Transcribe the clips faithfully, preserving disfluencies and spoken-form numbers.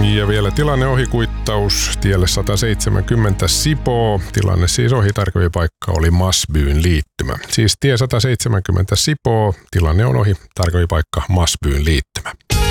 Ja vielä tilanne ohikuittaus tielle sata seitsemänkymmentä Sipoo. Tilanne siis ohi, tarkempi paikka oli Masbyyn liittymä. Siis tie sata seitsemänkymmentä Sipoo, tilanne on ohi, tarkempi paikka Masbyyn liittymä.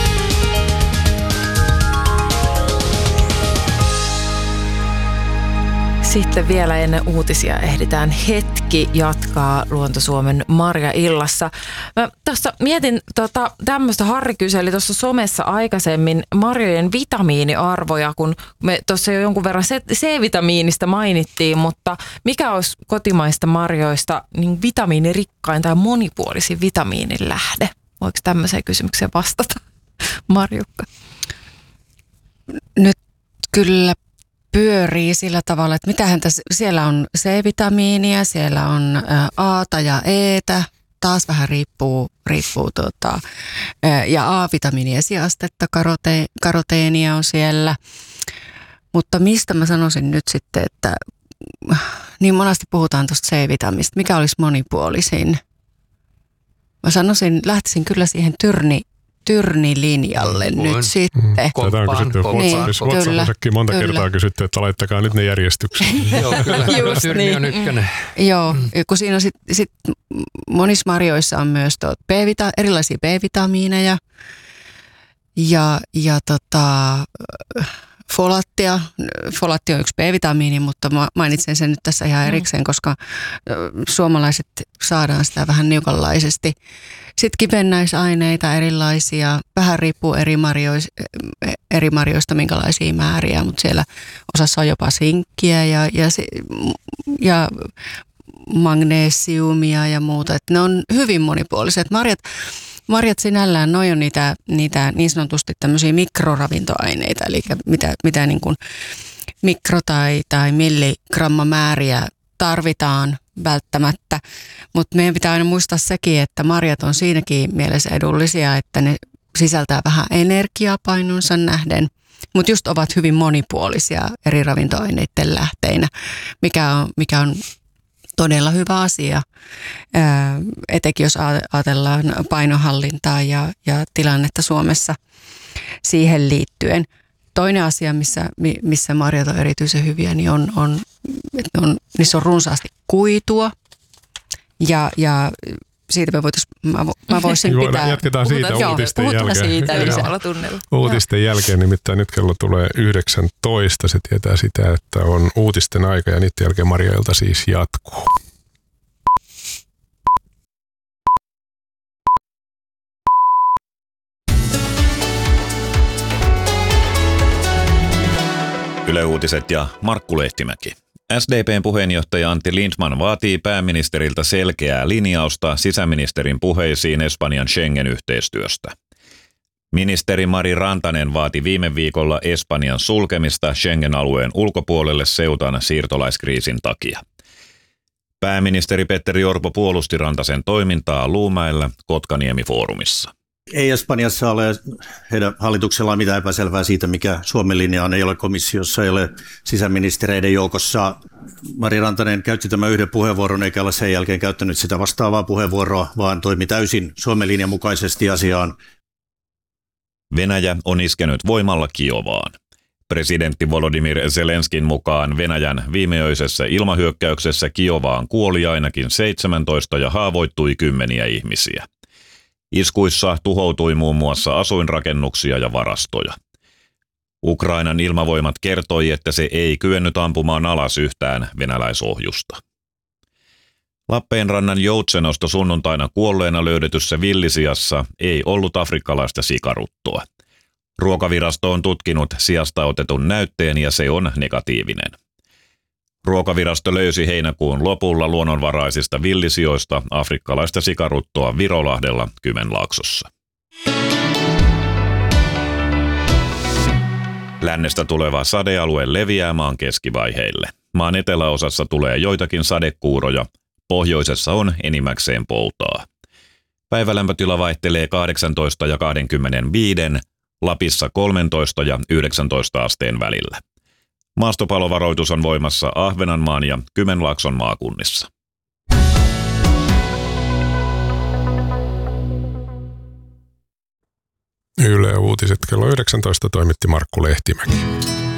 Sitten vielä ennen uutisia ehditään hetki jatkaa Luonto-Suomen Marja-illassa. Mä tuossa mietin tota, tämmöistä, Harri kyseli tuossa somessa aikaisemmin marjojen vitamiiniarvoja, kun me tuossa jo jonkun verran C-vitamiinista mainittiin, mutta mikä olisi kotimaista marjoista niin vitamiinirikkain tai monipuolisin vitamiinin lähde? Voiko tämmöiseen kysymykseen vastata, Marjukka? Nyt kyllä pyörii sillä tavalla, että mitähän tässä, siellä on C-vitamiinia, siellä on A:ta ja E:tä, taas vähän riippuu, riippuu tota, ja A-vitamiini esiastetta, karote, karoteenia on siellä. Mutta mistä mä sanoisin nyt sitten, että niin monesti puhutaan tuosta C-vitaminista, mikä olisi monipuolisin? Mä sanoisin, lähtisin kyllä siihen tyrni, tyrnilinjalle mm, nyt sitten. Mm. Tätä on kysytty WhatsAppissakin monta kyllä. kertaa kysytty, että laittakaa nyt ne järjestykseen. Joo, kyllä. Tyrni niin. on ykkönen. Joo, mm. kun siinä on sit, sit monissa marjoissa on myös B-vita- erilaisia B-vitamiineja ja, ja tota, folaattia. Folaatti on yksi B-vitamiini, mutta mä mainitsen sen nyt tässä ihan erikseen, mm. koska suomalaiset saadaan sitä vähän niukanlaisesti. Sitten kivennäisaineita erilaisia, vähän riippuu eri, marjoista, eri marjoista minkälaisia määriä, mutta siellä osassa on jopa sinkkiä ja, ja, ja magnesiumia ja muuta. Et ne on hyvin monipuoliset. Marjat, marjat sinällään, noi on niitä, niitä niin sanotusti tämmöisiä mikroravintoaineita, eli mitä, mitä niin kuin mikro- tai, tai milligrammamääriä tarvitaan välttämättä, mutta meidän pitää aina muistaa sekin, että marjat on siinäkin mielessä edullisia, että ne sisältää vähän energiaa painonsa nähden, mutta just ovat hyvin monipuolisia eri ravintoaineiden lähteinä, mikä on, mikä on todella hyvä asia, etenkin jos ajatellaan painonhallintaa ja, ja tilannetta Suomessa siihen liittyen. Toinen asia, missä, missä marjat on erityisen hyviä, niin on, on, että on, niissä on runsaasti kuitua ja, ja siitä me voitaisiin, mä, mä voisin pitää. Jatketaan siitä puhutaan, uutisten joo, jälkeen. Siitä lisäällä tunnella. Uutisten jälkeen, nimittäin nyt kello tulee yhdeksäntoista, se tietää sitä, että on uutisten aika ja niiden jälkeen Marja-ilta siis jatkuu. Yle Uutiset ja Markku Lehtimäki. S D P:n puheenjohtaja Antti Lindman vaatii pääministeriltä selkeää linjausta sisäministerin puheisiin Espanjan Schengen-yhteistyöstä. Ministeri Mari Rantanen vaati viime viikolla Espanjan sulkemista Schengen-alueen ulkopuolelle Ceutan siirtolaiskriisin takia. Pääministeri Petteri Orpo puolusti Rantasen toimintaa Luumäellä Kotkaniemi-foorumissa. Ei Espanjassa ole heidän hallituksellaan mitään epäselvää siitä, mikä Suomen linja on. Ei ole komissiossa, ei ole sisäministereiden joukossa. Mari Rantanen käytti tämän yhden puheenvuoron, eikä ole sen jälkeen käyttänyt sitä vastaavaa puheenvuoroa, vaan toimi täysin Suomen linjan mukaisesti asiaan. Venäjä on iskenyt voimalla Kiovaan. Presidentti Volodymyr Zelenskin mukaan Venäjän viimeöisessä ilmahyökkäyksessä Kiovaan kuoli ainakin seitsemäntoista ja haavoittui kymmeniä ihmisiä. Iskuissa tuhoutui muun muassa asuinrakennuksia ja varastoja. Ukrainan ilmavoimat kertoi, että se ei kyennyt ampumaan alas yhtään venäläisohjusta. Lappeenrannan Joutsenosta sunnuntaina kuolleena löydetyssä villisiassa ei ollut afrikkalaista sikaruttoa. Ruokavirasto on tutkinut siasta otetun näytteen ja se on negatiivinen. Ruokavirasto löysi heinäkuun lopulla luonnonvaraisista villisijoista afrikkalaista sikaruttoa Virolahdella Kymenlaaksossa. Lännestä tuleva sadealue leviää maan keskivaiheille. Maan eteläosassa tulee joitakin sadekuuroja, pohjoisessa on enimmäkseen poutaa. Päivälämpötila vaihtelee kahdeksantoista ja kaksikymmentäviisi, Lapissa kolmetoista ja yhdeksäntoista asteen välillä. Maastopalovaroitus on voimassa Ahvenanmaan ja Kymenlaakson maakunnissa. Yle Uutiset kello yhdeksäntoista toimitti Markku Lehtimäki.